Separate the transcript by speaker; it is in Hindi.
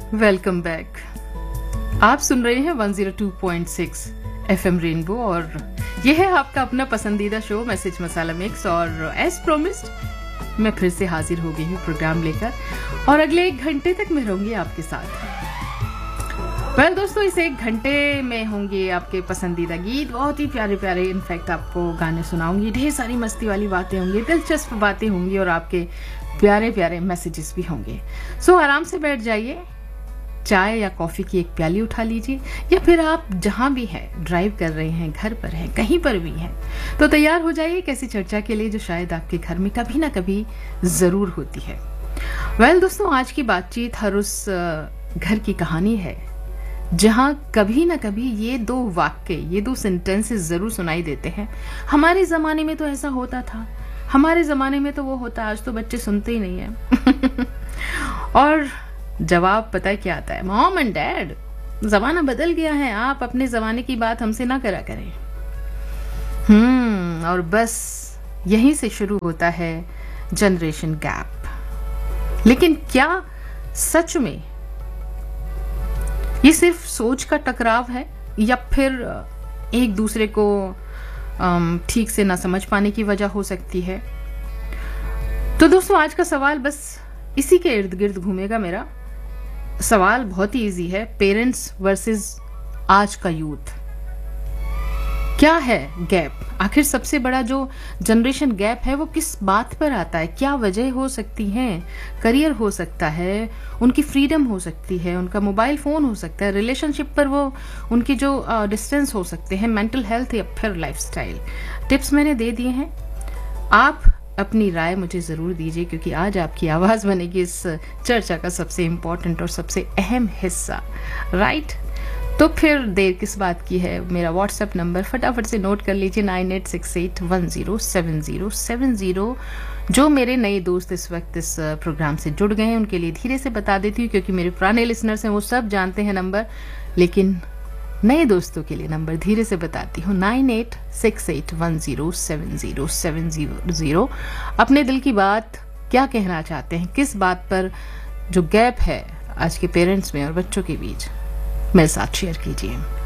Speaker 1: Welcome back. आप सुन रहे हैं 102.6 FM रेनबो और यह है आपका अपना पसंदीदा शो मैसेज मसाला मिक्स। और एज प्रोमिस्ड मैं फिर से हाजिर हो गई हूँ प्रोग्राम लेकर और अगले 1 घंटे तक मैं रहूंगी आपके साथ। दोस्तों, इस 1 घंटे में होंगे आपके पसंदीदा गीत, बहुत ही प्यारे प्यारे, इनफैक्ट आपको गाने सुनाऊंगी, ढेर सारी मस्ती वाली बातें होंगी, दिलचस्प बातें होंगी और आपके प्यारे प्यारे मैसेजेस भी होंगे। सो आराम से बैठ जाइए, चाय या कॉफी की एक प्याली उठा लीजिए, या फिर आप जहां भी हैं, ड्राइव कर रहे हैं, घर पर हैं, कहीं पर भी हैं, तो तैयार हो जाइए कैसी चर्चा के लिए जो शायद आपके घर में कभी ना कभी जरूर होती है। दोस्तों, आज की बातचीत हर उस घर की कहानी है जहां कभी ना कभी ये 2 वाक्य, ये 2 सेंटेंसेस जरूर सुनाई देते हैं। हमारे जमाने में तो ऐसा होता था, हमारे जमाने में तो वो होता, आज तो बच्चे सुनते ही नहीं है। और जवाब पता है क्या आता है? मॉम एंड डैड, जमाना बदल गया है, आप अपने जमाने की बात हमसे ना करा करें। और बस यहीं से शुरू होता है जनरेशन गैप। लेकिन क्या सच में ये सिर्फ सोच का टकराव है या फिर एक दूसरे को ठीक से ना समझ पाने की वजह हो सकती है? तो दोस्तों, आज का सवाल बस इसी के इर्द गिर्द घूमेगा। मेरा सवाल बहुत ही इजी है, पेरेंट्स वर्सेस आज का यूथ। क्या है गैप? आखिर सबसे बड़ा जो जनरेशन गैप है वो किस बात पर आता है? क्या वजह हो सकती है? करियर हो सकता है, उनकी फ्रीडम हो सकती है, उनका मोबाइल फोन हो सकता है, रिलेशनशिप पर वो उनकी जो डिस्टेंस हो सकते हैं, मेंटल हेल्थ या फिर लाइफस्टाइल। टिप्स मैंने दे दिए हैं, आप अपनी राय मुझे जरूर दीजिए, क्योंकि आज आपकी आवाज बनेगी इस चर्चा का सबसे इंपॉर्टेंट और सबसे अहम हिस्सा, राइट? तो फिर देर किस बात की है? मेरा व्हाट्सएप नंबर फटाफट से नोट कर लीजिए, 9868107070। जो मेरे नए दोस्त इस वक्त इस प्रोग्राम से जुड़ गए हैं उनके लिए धीरे से बता देती हूँ, क्योंकि मेरे पुराने लिसनर्स हैं, वो सब जानते हैं नंबर, लेकिन नए दोस्तों के लिए नंबर धीरे से बताती हूँ, 9868107070। अपने दिल की बात क्या कहना चाहते हैं, किस बात पर जो गैप है आज के पेरेंट्स में और बच्चों के बीच, मेरे साथ शेयर कीजिए।